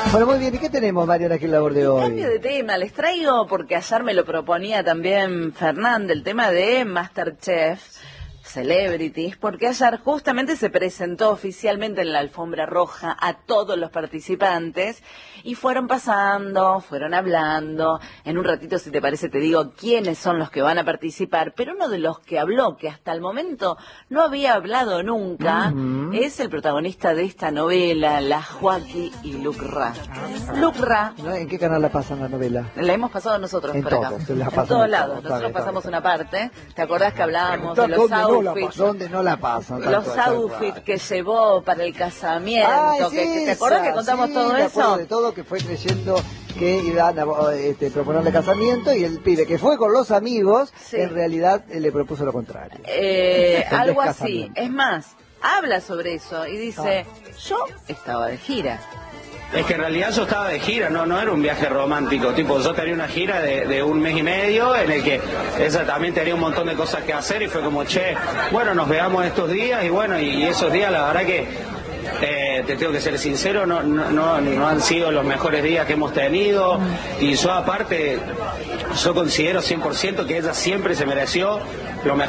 Bueno, muy bien, ¿y qué tenemos, Mariana, aquí en la labor de hoy? Cambio de tema, les traigo, porque ayer me lo proponía también Fernanda, el tema de MasterChef, Celebrities, porque ayer justamente se presentó oficialmente en la alfombra roja a todos los participantes y fueron pasando, fueron hablando. En un ratito, si te parece, te digo quiénes son los que van a participar, pero uno de los que habló, que hasta el momento no había hablado nunca, es el protagonista de esta novela, La Joaquí y Luc Ra. Luc Ra. ¿En qué canal la pasan la novela? La hemos pasado nosotros En por todos, acá. la En pasan todos en lados. todos. Nosotros Está pasamos bien. una parte. ¿Te acordás que hablábamos de los outfits? ¿Dónde no la pasan? Los outfits que llevó para el casamiento. ¿Te acordás que contamos todo me acuerdo eso? de todo, que fue creyendo que iban a proponerle casamiento y el pibe que fue con los amigos, Sí. en realidad le propuso lo contrario. Algo así. Descasamiento. Es más, habla sobre eso y dice, yo estaba de gira. Es que en realidad yo estaba de gira, no era un viaje romántico, tipo yo tenía una gira de un mes y medio en el que ella también tenía un montón de cosas que hacer y fue como, che, bueno, nos veamos estos días y bueno, y esos días la verdad que te tengo que ser sincero, no han sido los mejores días que hemos tenido y yo aparte, yo considero 100% que ella siempre se mereció lo mejor.